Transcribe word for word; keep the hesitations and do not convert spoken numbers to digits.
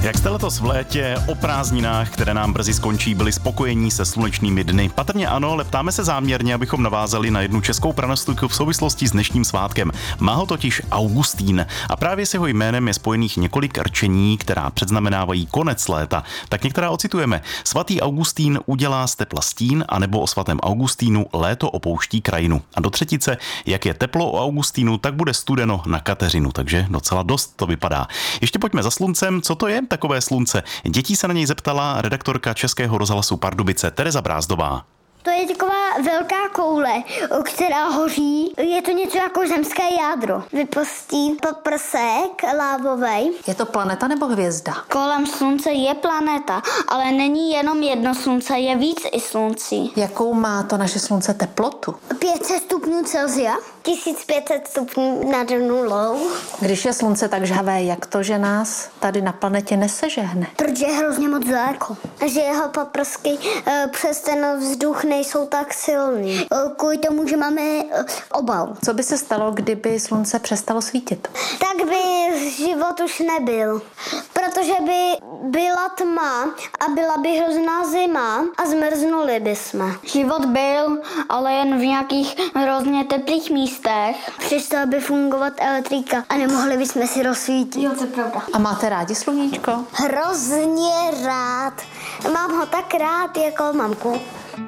Jak jste letos v létě o prázdninách, které nám brzy skončí, byli spokojení se slunečnými dny? Patrně ano, ale ptáme se záměrně, abychom navázali na jednu českou pranostojku v souvislosti s dnešním svátkem. Má ho totiž Augustín a právě s jeho jménem je spojených několik rčení, která předznamenávají konec léta. Tak některá ocitujeme. Svatý Augustín udělá z tepla stín, anebo o svatém Augustínu léto opouští krajinu. A do třetice, jak je teplo o Augustínu, tak bude studeno na Kateřinu, takže docela dost to vypadá. Ještě pojďme za sluncem, co to je takové slunce? Dětí se na něj zeptala redaktorka Českého rozhlasu Pardubice Tereza Brázdová. To je taková velká koule, která hoří. Je to něco jako zemské jádro. Vypustí paprsek lávovej. Je to planeta nebo hvězda? Kolem slunce je planeta, ale není jenom jedno slunce, je víc i sluncí. Jakou má to naše slunce teplotu? pět set stupňů Celsia, tisíc pět set stupňů nad nulou. Když je slunce tak žhavé, jak to, že nás tady na planetě nesežehne? Protože je hrozně moc daleko. Že jeho paprsky e, přes ten vzduch nejsou tak silný. E, kvůli tomu, že máme e, obal. Co by se stalo, kdyby slunce přestalo svítit? Tak by život už nebyl. Protože by byla tma a byla by hrozná zima a zmrznuli by jsme. Život byl, ale jen v nějakých hrozně teplých místech. Přestala by fungovat elektrika a nemohli bychom si rozsvítit. Jo, to je pravda. A máte rádi sluníčko? Hrozně rád. Mám ho tak rád jako mamku.